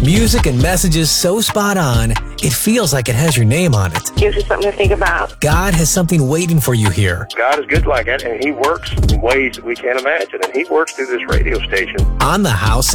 Music and messages so spot on, it feels like it has your name on it. Gives you something to think about. God has something waiting for you here. God is good like that, and He works in ways that we can't imagine, and He works through this radio station. On the House